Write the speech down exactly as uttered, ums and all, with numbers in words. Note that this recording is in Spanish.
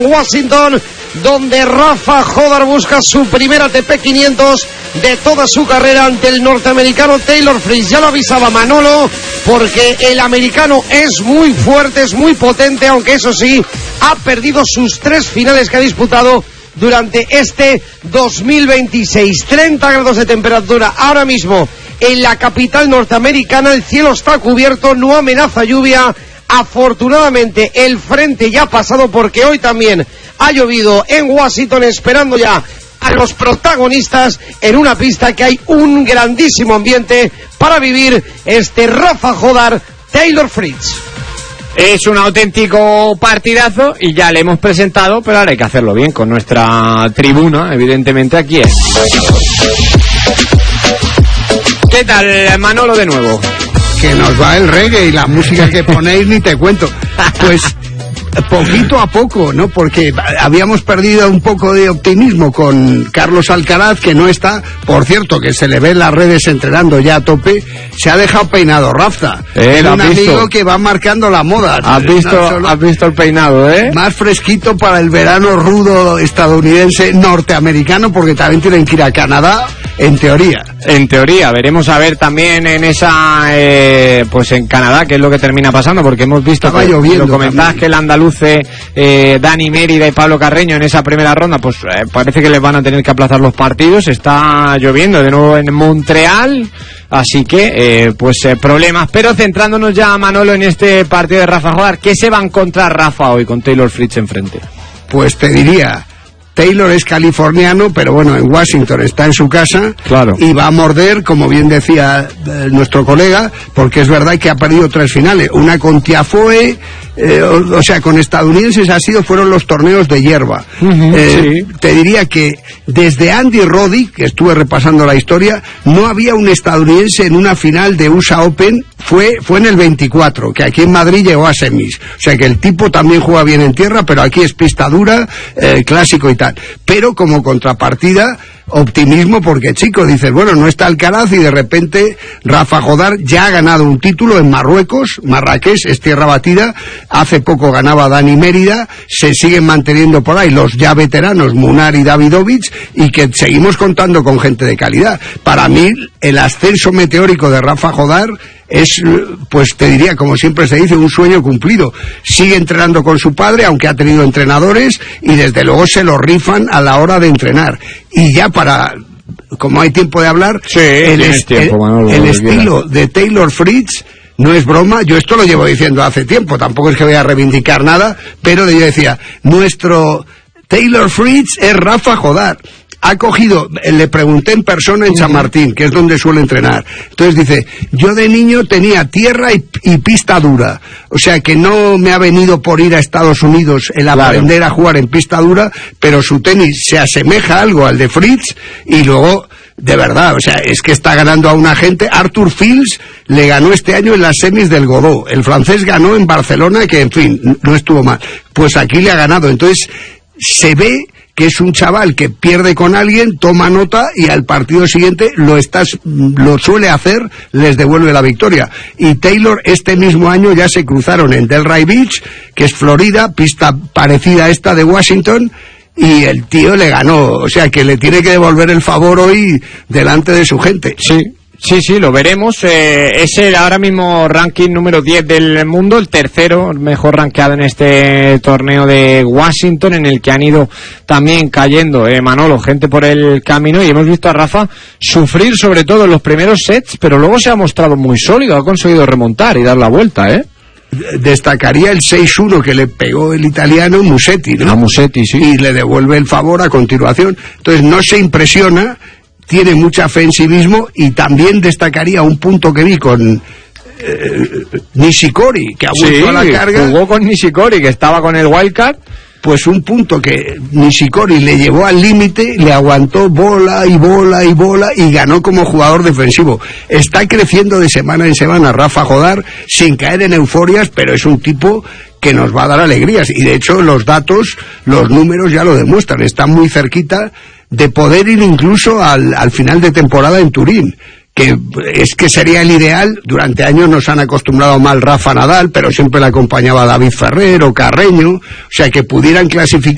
Washington, donde Rafa Jodar busca su primera A T P quinientos de toda su carrera ante el norteamericano Taylor Fritz. Ya lo avisaba Manolo, porque el americano es muy fuerte, es muy potente, aunque eso sí, ha perdido sus tres finales que ha disputado durante este dos mil veintiséis. treinta grados de temperatura ahora mismo en la capital norteamericana, el cielo está cubierto, no amenaza lluvia. Afortunadamente el frente ya ha pasado, porque hoy también ha llovido en Washington, esperando ya a los protagonistas en una pista que hay un grandísimo ambiente para vivir este Rafa Jodar Taylor Fritz. Es un auténtico partidazo y ya le hemos presentado, pero ahora hay que hacerlo bien con nuestra tribuna, evidentemente aquí es. ¿Qué tal, Manolo, de nuevo? Que nos va el reggae y la música que ponéis ni te cuento. Pues poquito a poco, ¿no? Porque habíamos perdido un poco de optimismo con Carlos Alcaraz, que no está, por cierto, que se le ve en las redes entrenando ya a tope. Se ha dejado peinado Rafa. Eh, es un amigo visto? que va marcando la moda. ¿Has visto, no solo... ¿Has visto el peinado, eh? Más fresquito para el verano rudo estadounidense, norteamericano, porque también tienen que ir a Canadá, en teoría. En teoría, veremos a ver también en esa, eh, pues en Canadá, qué es lo que termina pasando, porque hemos visto Estaba que, lloviendo, lo comentabas, que el andaluce eh, Dani Mérida y Pablo Carreño en esa primera ronda, pues eh, parece que les van a tener que aplazar los partidos. Está lloviendo de nuevo en Montreal, así que eh, pues eh, problemas. Pero centrándonos ya, Manolo, en este partido de Rafa Jodar, ¿qué se va a encontrar Rafa hoy con Taylor Fritz enfrente? Pues te diría, Taylor es californiano, pero bueno, en Washington está en su casa, claro, y va a morder, como bien decía eh, nuestro colega, porque es verdad que ha perdido tres finales, una con Tiafoe, eh, o, o sea, con estadounidenses ha sido, fueron los torneos de hierba. Uh-huh, eh, sí. Te diría que desde Andy Roddick, que estuve repasando la historia, no había un estadounidense en una final de U S A Open, fue, fue en el veinticuatro, que aquí en Madrid llegó a semis, o sea que el tipo también juega bien en tierra, pero aquí es pista dura, eh, clásico y tal. Pero como contrapartida, optimismo, porque chico, dices, bueno, no está Alcaraz y de repente Rafa Jodar ya ha ganado un título en Marruecos, Marrakech, es tierra batida, hace poco ganaba Dani Mérida, se siguen manteniendo por ahí los ya veteranos Munar y Davidovich, y que seguimos contando con gente de calidad. Para mí, el ascenso meteórico de Rafa Jodar es, pues te diría, como siempre se dice, un sueño cumplido. Sigue entrenando con su padre, aunque ha tenido entrenadores, y desde luego se lo rifan a la hora de entrenar. Y ya para, como hay tiempo de hablar, sí, el, es, tiempo, el, Manolo, el estilo de Taylor Fritz no es broma. Yo esto lo llevo diciendo hace tiempo, tampoco es que voy a reivindicar nada, pero yo decía, nuestro Taylor Fritz es Rafa Jodar. Ha cogido, le pregunté en persona en San Martín, que es donde suele entrenar. Entonces dice, yo de niño tenía tierra y, y pista dura. O sea que no me ha venido por ir a Estados Unidos el aprender claro. a jugar en pista dura, pero su tenis se asemeja algo al de Fritz, y luego, de verdad, o sea, es que está ganando a una gente. Arthur Fils le ganó este año en las semis del Godó. El francés ganó en Barcelona, que en fin, no estuvo mal. Pues aquí le ha ganado. Entonces, se ve que es un chaval que pierde con alguien, toma nota y al partido siguiente lo estás, lo suele hacer, les devuelve la victoria. Y Taylor este mismo año ya se cruzaron en Delray Beach, que es Florida, pista parecida a esta de Washington, y el tío le ganó. O sea que le tiene que devolver el favor hoy delante de su gente. Sí. Sí, sí, lo veremos. Eh, es el ahora mismo ranking número diez del mundo, el tercero mejor rankeado en este torneo de Washington, en el que han ido también cayendo, eh, Manolo, gente por el camino, y hemos visto a Rafa sufrir sobre todo en los primeros sets, pero luego se ha mostrado muy sólido, ha conseguido remontar y dar la vuelta, ¿eh? Destacaría el seis uno que le pegó el italiano Musetti, ¿no? A Musetti, sí. Y le devuelve el favor a continuación. Entonces no se impresiona, tiene mucha fe en sí mismo, y también destacaría un punto que vi con eh, Nishikori, que ha vuelto sí, a la carga. Jugó con Nishikori, que estaba con el wildcard. Pues un punto que Nishikori le llevó al límite, le aguantó bola y bola y bola y ganó como jugador defensivo. Está creciendo de semana en semana Rafa Jodar, sin caer en euforias, pero es un tipo que nos va a dar alegrías. Y de hecho los datos, los números ya lo demuestran. Está muy cerquita de poder ir incluso al, al final de temporada en Turín, que es que sería el ideal. Durante años nos han acostumbrado mal Rafa Nadal, pero siempre le acompañaba David Ferrer o Carreño, o sea que pudieran clasificar